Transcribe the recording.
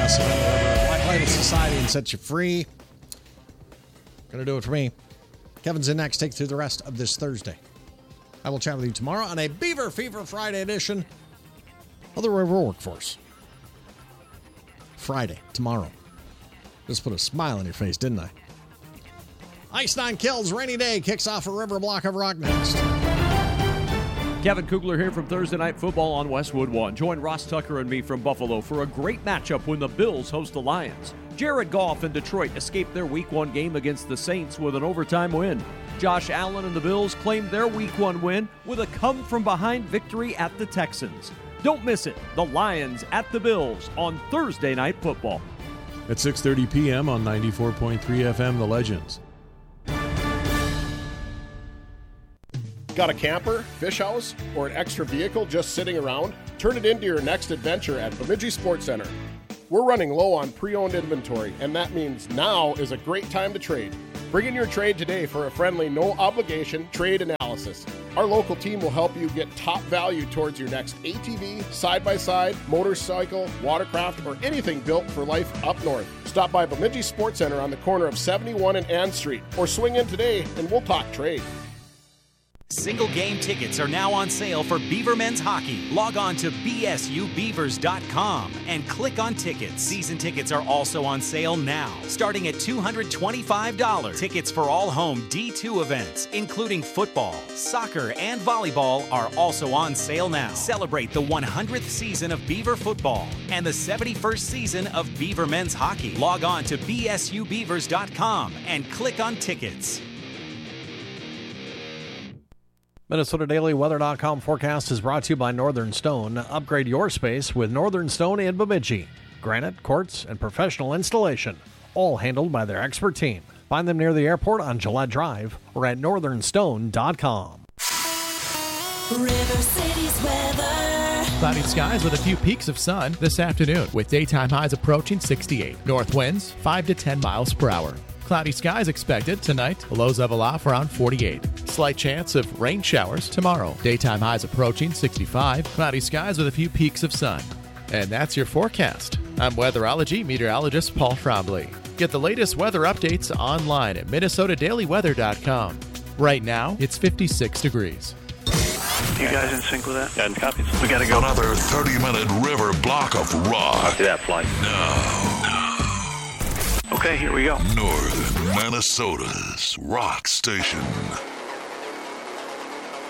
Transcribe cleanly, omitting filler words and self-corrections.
Accidental River, Black Label Society, and Set You Free. Gonna do it for me. Kevin's in next. Take through the rest of this Thursday. I will chat with you tomorrow on a Beaver Fever Friday edition of the River Workforce. Friday, tomorrow. Just put a smile on your face, didn't I? Ice Nine Kills, Rainy Day kicks off a River Block of Rock next. Kevin Kugler here from Thursday Night Football on Westwood One. Join Ross Tucker and me from Buffalo for a great matchup when the Bills host the Lions. Jared Goff and Detroit escaped their Week 1 game against the Saints with an overtime win. Josh Allen and the Bills claimed their Week 1 win with a come-from-behind victory at the Texans. Don't miss it. The Lions at the Bills on Thursday Night Football. At 6:30 p.m. on 94.3 FM, The Legends. Got a camper, fish house, or an extra vehicle just sitting around? Turn it into your next adventure at Bemidji Sports Center. We're running low on pre-owned inventory, and that means now is a great time to trade. Bring in your trade today for a friendly, no-obligation trade analysis. Our local team will help you get top value towards your next ATV, side-by-side, motorcycle, watercraft, or anything built for life up north. Stop by Bemidji Sports Center on the corner of 71 and Ann Street, or swing in today and we'll talk trade. Single game tickets are now on sale for Beaver Men's Hockey. Log on to bsubeavers.com and click on tickets. Season tickets are also on sale now, starting at $225. Tickets for all home D2 events, including football, soccer, and volleyball, are also on sale now. Celebrate the 100th season of Beaver football and the 71st season of Beaver Men's Hockey. Log on to bsubeavers.com and click on tickets. MinnesotaDailyWeather.com forecast is brought to you by Northern Stone. Upgrade your space with Northern Stone in Bemidji. Granite, quartz, and professional installation, all handled by their expert team. Find them near the airport on Gillette Drive or at northernstone.com. River City's weather. Cloudy skies with a few peaks of sun this afternoon, with daytime highs approaching 68. North winds 5 to 10 miles per hour. Cloudy skies expected tonight. Lows level off around 48. Slight chance of rain showers tomorrow. Daytime highs approaching 65. Cloudy skies with a few peaks of sun. And that's your forecast. I'm weatherology meteorologist Paul Trombley. Get the latest weather updates online at MinnesotaDailyWeather.com. Right now, it's 56 degrees. You guys in sync with that? And copies. We gotta go. Another 30-minute river block of rock. Copy that flight. Now. Okay, here we go. Northern Minnesota's rock station.